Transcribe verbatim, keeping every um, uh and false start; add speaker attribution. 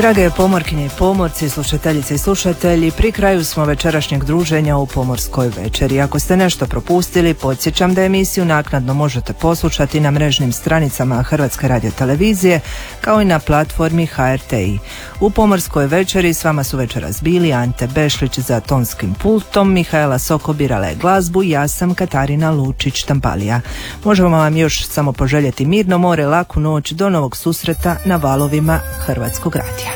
Speaker 1: Drage pomorkinje i pomorci, slušateljice i slušatelji, pri kraju smo večerašnjeg druženja u Pomorskoj večeri. Ako ste nešto propustili, podsjećam da emisiju naknadno možete poslušati na mrežnim stranicama Hrvatske radiotelevizije kao i na platformi H R T I. U Pomorskoj večeri s vama su večeras bili Ante Bešlić za tonskim pultom, Mihaela Soko birala je glazbu, ja sam Katarina Lučić-Tambalija. Možemo vam još samo poželjeti mirno more, laku noć, do novog susreta na valovima Hrvatskog radija.